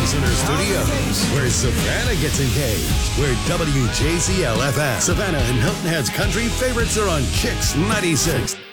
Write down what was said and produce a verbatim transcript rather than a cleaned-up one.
Center Studios, where Savannah gets engaged. Where W J Z L F M, Savannah and Hilton Head's country favorites are on Kicks ninety-six.